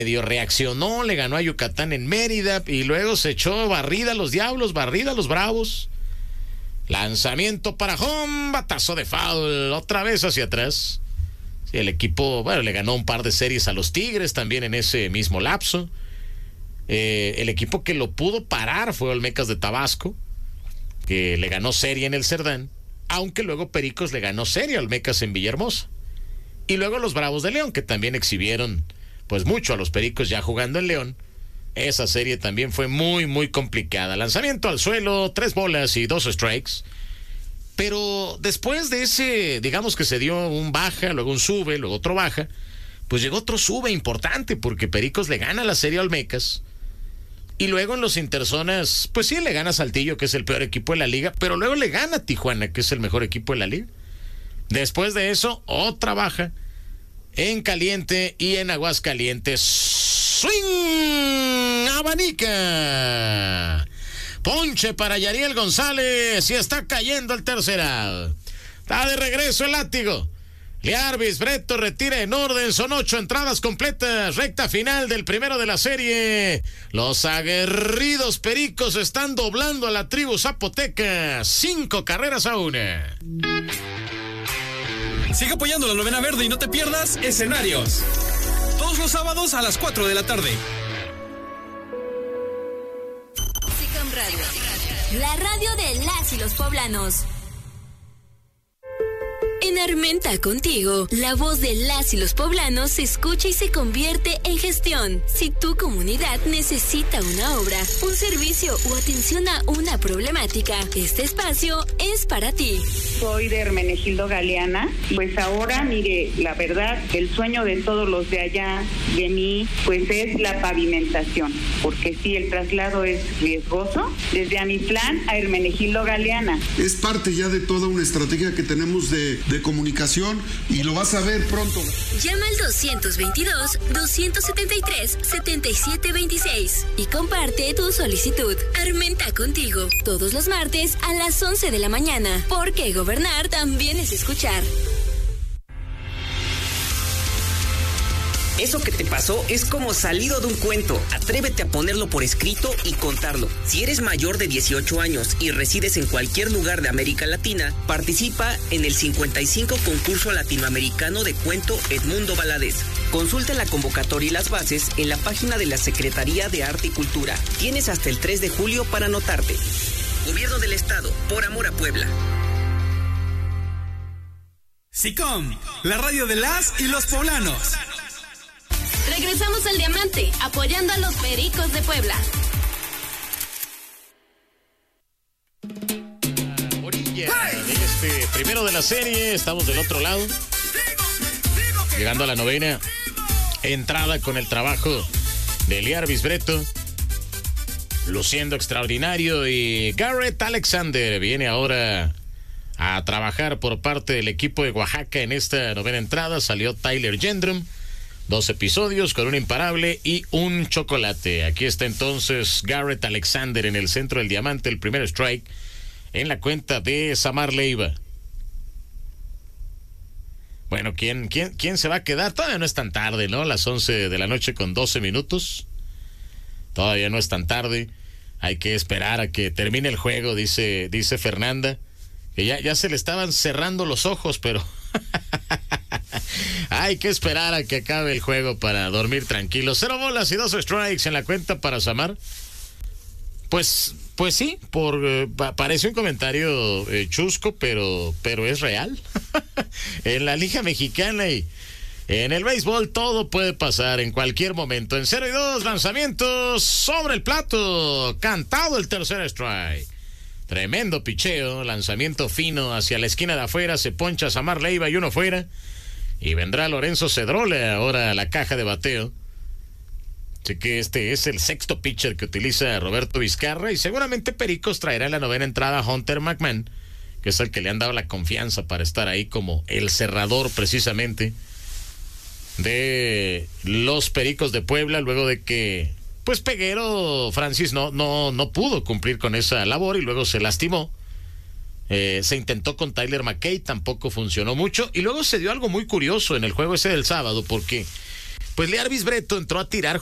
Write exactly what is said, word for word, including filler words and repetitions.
medio reaccionó, le ganó a Yucatán en Mérida y luego se echó barrida a los Diablos, barrida a los Bravos. Lanzamiento para home, batazo de foul, otra vez hacia atrás. Sí, el equipo, bueno, le ganó un par de series a los Tigres también en ese mismo lapso. Eh, el equipo que lo pudo parar fue Olmecas de Tabasco, que le ganó serie en el Cerdán, aunque luego Pericos le ganó serie a Olmecas en Villahermosa. Y luego los Bravos de León, que también exhibieron pues mucho a los Pericos ya jugando en León. Esa serie también fue muy, muy complicada. Lanzamiento al suelo, tres bolas y dos strikes. Pero después de ese, digamos que se dio un baja, luego un sube, luego otro baja, pues llegó otro sube importante porque Pericos le gana la serie a Olmecas. Y luego en los interzonas, pues sí, le gana a Saltillo, que es el peor equipo de la liga, pero luego le gana a Tijuana, que es el mejor equipo de la liga. Después de eso, otra baja en caliente y en Aguascalientes. ¡Swing! ¡Abanica! Ponche para Yariel González y está cayendo el tercer out. Está de regreso el látigo. Liarbis Breto retira en orden, son ocho entradas completas, recta final del primero de la serie. Los aguerridos Pericos están doblando a la tribu zapoteca, cinco carreras a una. Sigue apoyando la Novena Verde y no te pierdas Escenarios. Todos los sábados a las cuatro de la tarde. SICAM Radio, la radio de las y los poblanos. En Armenta Contigo, la voz de las y los poblanos se escucha y se convierte en gestión. Si tu comunidad necesita una obra, un servicio o atención a una problemática, este espacio es para ti. Soy de Hermenegildo Galeana. Pues ahora, mire, la verdad, el sueño de todos los de allá, de mí, pues es la pavimentación. Porque sí, el traslado es riesgoso. Desde Amitlán a Hermenegildo Galeana. Es parte ya de toda una estrategia que tenemos de... de comunicación y lo vas a ver pronto. Llama al dos veintidós, doscientos setenta y tres, setenta y siete veintiséis y comparte tu solicitud. Armenta Contigo, todos los martes a las once de la mañana, porque gobernar también es escuchar. Eso que te pasó es como salido de un cuento. Atrévete a ponerlo por escrito y contarlo. Si eres mayor de dieciocho años y resides en cualquier lugar de América Latina, participa en el cincuenta y cinco Concurso Latinoamericano de Cuento Edmundo Valadez. Consulta la convocatoria y las bases en la página de la Secretaría de Arte y Cultura. Tienes hasta el tres de julio para anotarte. Gobierno del Estado, por amor a Puebla. SICOM, la radio de las y los poblanos. Regresamos al Diamante, apoyando a los Pericos de Puebla. Orilla de este primero de la serie, estamos del otro lado. Llegando a la novena entrada con el trabajo de Liarbis Breto. Luciendo extraordinario y Garrett Alexander viene ahora a trabajar por parte del equipo de Oaxaca en esta novena entrada. Salió Tyler Gendrum. Dos episodios con un imparable y un chocolate. Aquí está entonces Garrett Alexander en el centro del diamante. El primer strike en la cuenta de Samar Leiva. Bueno, ¿quién, quién, ¿quién se va a quedar? Todavía no es tan tarde, ¿no? Las once de la noche con doce minutos. Todavía no es tan tarde. Hay que esperar a que termine el juego, dice, dice Fernanda. Que ya, ya se le estaban cerrando los ojos, pero... hay que esperar a que acabe el juego para dormir tranquilo. Cero bolas y dos strikes en la cuenta para Samar. Pues, pues sí, por eh, pa- parece un comentario eh, chusco, pero, pero es real. En la Liga Mexicana y en el béisbol todo puede pasar en cualquier momento. En cero y dos, lanzamientos sobre el plato. Cantado el tercer strike. Tremendo picheo, lanzamiento fino hacia la esquina de afuera. Se poncha Samar Leiva y uno fuera. Y vendrá Lorenzo Cedrole ahora a la caja de bateo. Así que este es el sexto pitcher que utiliza Roberto Vizcarra. Y seguramente Pericos traerá en la novena entrada a Hunter McMahon, que es el que le han dado la confianza para estar ahí como el cerrador precisamente de los Pericos de Puebla, luego de que pues Peguero Francis no, no, no pudo cumplir con esa labor y luego se lastimó. Eh, se intentó con Tyler McKay, tampoco funcionó mucho. Y luego se dio algo muy curioso en el juego ese del sábado, porque Pues Learvis Breto entró a tirar